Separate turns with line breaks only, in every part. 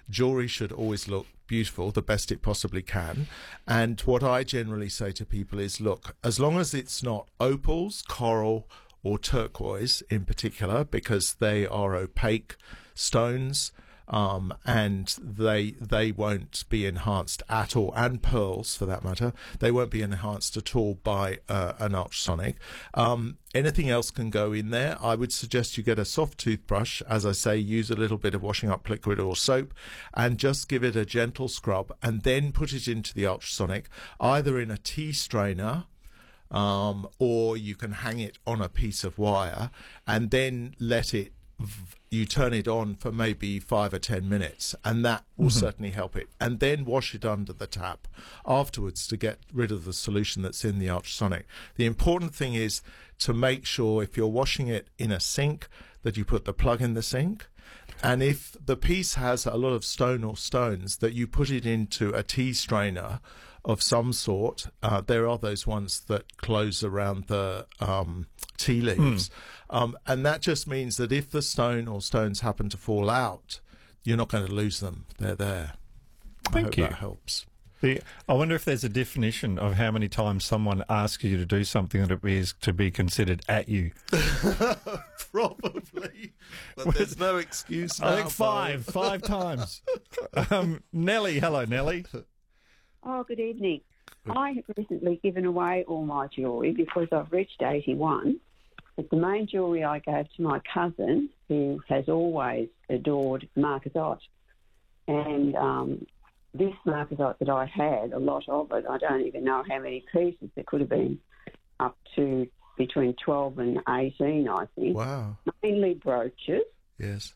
jewellery should always look beautiful, the best it possibly can. And what I generally say to people is, look, as long as it's not opals, coral, or turquoise in particular, because they are opaque stones, and they won't be enhanced at all, and pearls for that matter, they won't be enhanced at all by an ultrasonic. Anything else can go in there. I would suggest you get a soft toothbrush, as I say, use a little bit of washing up liquid or soap, and just give it a gentle scrub, and then put it into the ultrasonic, either in a tea strainer, or you can hang it on a piece of wire, and then you turn it on for maybe 5 or 10 minutes, and that will certainly help it. And then wash it under the tap afterwards to get rid of the solution that's in the ultrasonic. The important thing is to make sure, if you're washing it in a sink, that you put the plug in the sink. And if the piece has a lot of stone or stones, that you put it into a tea strainer of some sort. There are those ones that close around the tea leaves. And that just means that if the stone or stones happen to fall out, you're not going to lose them. They're there. I hope that helps.
I wonder if there's a definition of how many times someone asks you to do something that it is to be considered at you.
Probably. But there's no excuse now.
I think five times. Nellie, hello, Nellie.
Oh, good evening. I have recently given away all my jewellery because I've reached 81. But the main jewellery I gave to my cousin, who has always adored marcasite. And this marcasite that I had, a lot of it, I don't even know how many pieces. There could have been up to between 12 and 18, I think.
Wow.
Mainly brooches.
Yes.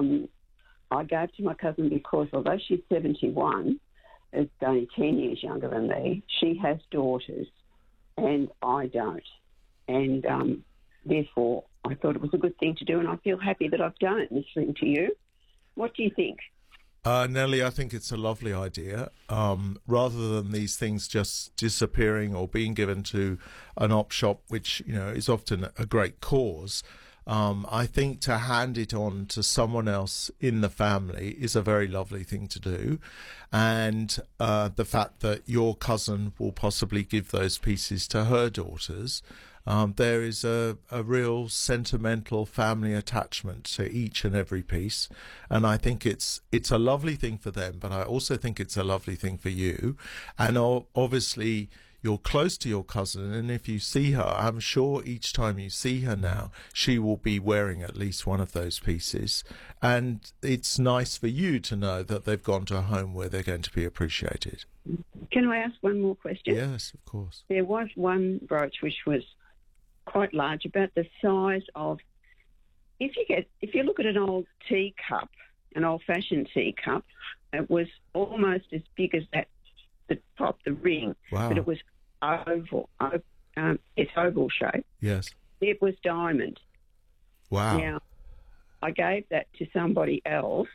I gave to my cousin because although she's 71, is only 10 years younger than me, she has daughters and I don't. And therefore, I thought it was a good thing to do, and I feel happy that I've done it, listening to you. What do you think?
Nellie, I think it's a lovely idea. Rather than these things just disappearing or being given to an op shop, which, you know, is often a great cause, I think to hand it on to someone else in the family is a very lovely thing to do. And the fact that your cousin will possibly give those pieces to her daughters, there is a real sentimental family attachment to each and every piece. And I think it's a lovely thing for them, but I also think it's a lovely thing for you. And obviously, you're close to your cousin, and if you see her, I'm sure each time you see her now, she will be wearing at least one of those pieces. And it's nice for you to know that they've gone to a home where they're going to be appreciated.
Can I ask one more question?
Yes, of course.
There was one brooch which was quite large, about the size of, if you look at an old teacup, an old-fashioned teacup, it was almost as big as that, the top, the ring,
wow.
But it was oval. It's oval shape.
Yes.
It was diamond.
Wow.
Now, I gave that to somebody else,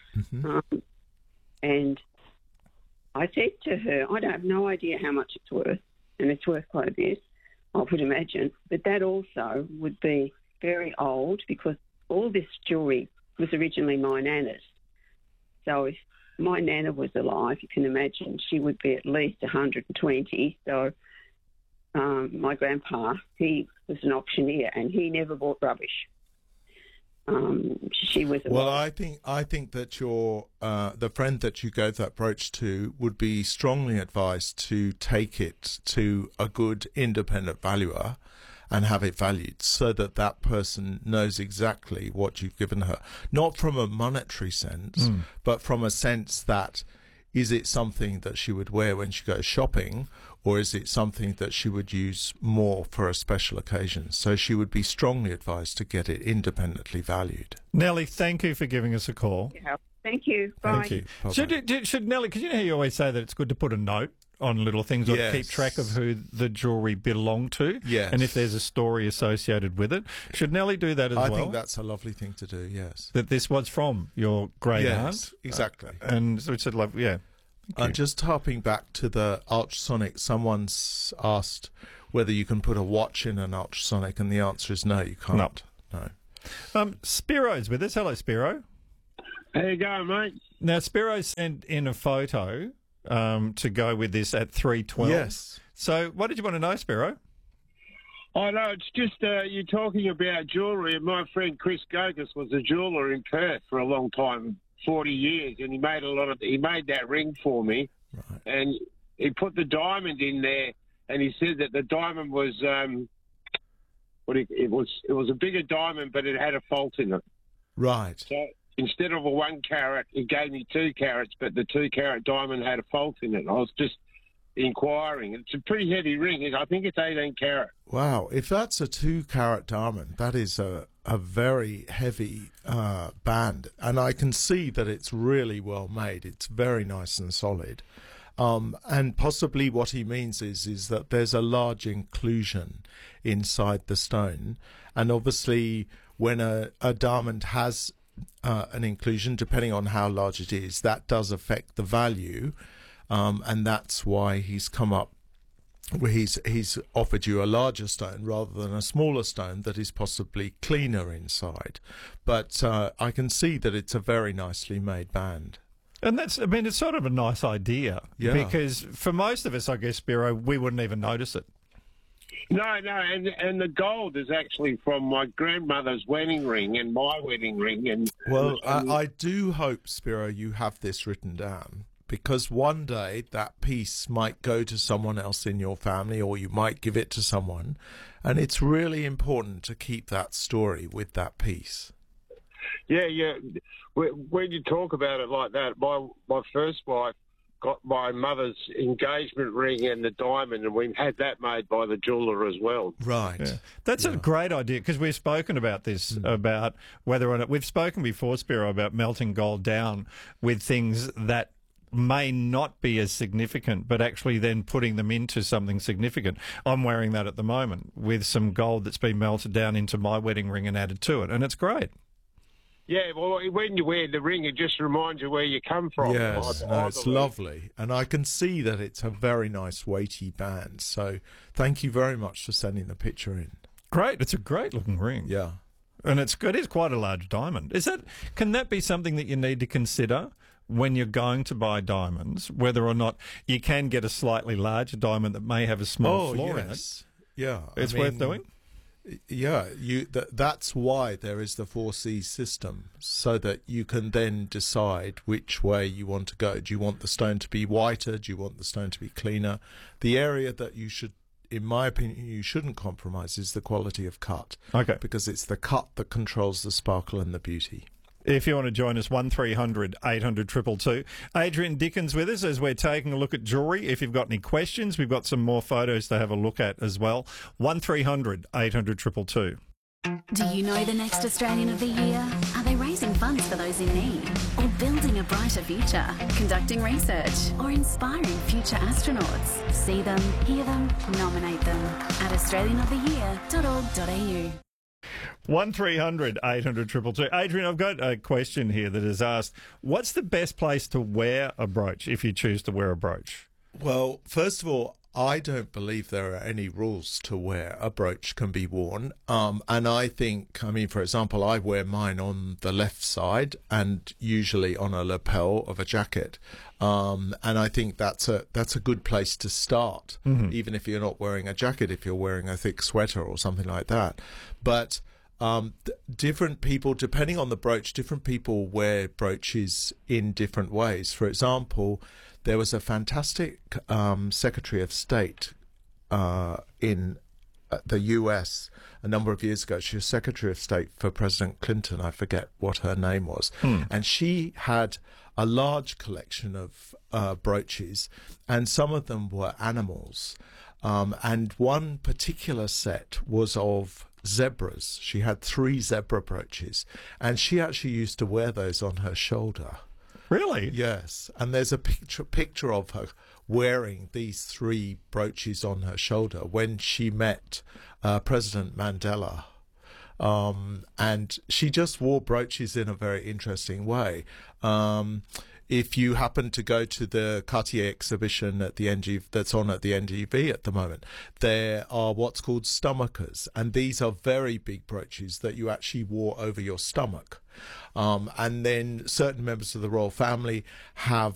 and I said to her, I don't have no idea how much it's worth, and it's worth quite a bit, I would imagine, but that also would be very old because all this jewellery was originally my nana's. So if my nana was alive, you can imagine she would be at least 120. So my grandpa, he was an auctioneer and he never bought rubbish. She was
I think that your the friend that you gave that brooch to would be strongly advised to take it to a good independent valuer and have it valued so that that person knows exactly what you've given her, not from a monetary sense, but from a sense that, is it something that she would wear when she goes shopping, or is it something that she would use more for a special occasion? So she would be strongly advised to get it independently valued.
Nellie, thank you for giving us a call.
Yeah. Thank you. Bye.
Thank you. Should Nellie, because you know how you always say that it's good to put a note on little things or
Yes.
keep track of who the jewellery belonged to,
Yes.
and if there's a story associated with it. Should Nellie do that as well?
I think that's a lovely thing to do, yes.
That this was from your great
Yes,
aunt?
exactly.
And so it's a love, yeah.
And just harping back to the ultrasonic, someone's asked whether you can put a watch in an ultrasonic, and the answer is no, you can't.
No.
No.
Spiro's with us. Hello, Spiro.
How you going, mate?
Now, Spiro sent in a photo to go with this at 3:12.
Yes.
So what did you want to know, Spiro?
I know, it's just you're talking about jewellery, and my friend Chris Gogus was a jeweller in Perth for a long time, 40 years, and he made that ring for me,
Right.
and he put the diamond in there, and he said that the diamond was it was a bigger diamond, but it had a fault in it.
Right.
So instead of a 1 carat, he gave me 2 carats, but the 2 carat diamond had a fault in it. I was just inquiring. It's a pretty heavy ring. I think it's 18 carat.
Wow. If that's a 2-carat diamond, that is a very heavy band. And I can see that it's really well made. It's very nice and solid. And possibly what he means is that there's a large inclusion inside the stone. And obviously, when a diamond has an inclusion, depending on how large it is, that does affect the value. And that's why he's come up, he's offered you a larger stone rather than a smaller stone that is possibly cleaner inside. But I can see that it's a very nicely made band.
And it's sort of a nice idea.
Yeah.
Because for most of us, I guess, Spiro, we wouldn't even notice it.
No, and the gold is actually from my grandmother's wedding ring and my wedding ring. And
Well, I do hope, Spiro, you have this written down, because one day that piece might go to someone else in your family, or you might give it to someone, and it's really important to keep that story with that piece.
yeah. When you talk about it like that, my first wife got my mother's engagement ring and the diamond, and we had that made by the jeweller as well.
Right.
Yeah. That's a great idea, because we've spoken about this, about whether or not... We've spoken before, Spiro, about melting gold down with things that may not be as significant, but actually then putting them into something significant. I'm wearing that at the moment with some gold that's been melted down into my wedding ring and added to it, and it's great.
Yeah, well, when you wear the ring, it just reminds you where you come from.
Yes, no, it's lovely. And I can see that it's a very nice weighty band. So thank you very much for sending the picture in.
Great. It's a great looking ring.
Yeah.
And it is quite a large diamond. Can that be something that you need to consider when you're going to buy diamonds, whether or not you can get a slightly larger diamond that may have a small flaw in it?
Yeah.
It's worth doing?
Yeah, that's why there is the 4C system, so that you can then decide which way you want to go. Do you want the stone to be whiter? Do you want the stone to be cleaner? The area that you should, in my opinion, you shouldn't compromise is the quality of cut.
Okay.
Because it's the cut that controls the sparkle and the beauty.
If you want to join us, 1300 800 222. Adrian Dickens with us as we're taking a look at jewellery. If you've got any questions, we've got some more photos to have a look at as well. 1300 800 222.
Do you know the next Australian of the Year? Are they raising funds for those in need? Or building a brighter future? Conducting research? Or inspiring future astronauts? See them, hear them, nominate them at australianoftheyear.org.au.
1300 800 222. Adrian, I've got a question here that is asked, what's the best place to wear a brooch if you choose to wear a brooch?
Well, first of all, I don't believe there are any rules to where a brooch can be worn. And I think, for example, I wear mine on the left side and usually on a lapel of a jacket. And I think that's a good place to start, even if you're not wearing a jacket, if you're wearing a thick sweater or something like that. But different people, depending on the brooch, different people wear brooches in different ways. For example, there was a fantastic Secretary of State in the US a number of years ago. She was Secretary of State for President Clinton. I forget what her name was. And she had a large collection of brooches, and some of them were animals. And one particular set was of zebras. She had 3 zebra brooches, and she actually used to wear those on her shoulder.
Really?
Yes, and there's a picture of her wearing these 3 brooches on her shoulder when she met President Mandela. And she just wore brooches in a very interesting way. if you happen to go to the Cartier exhibition at the that's on at the NGV at the moment, there are what's called stomachers, and these are very big brooches that you actually wore over your stomach. And then certain members of the royal family have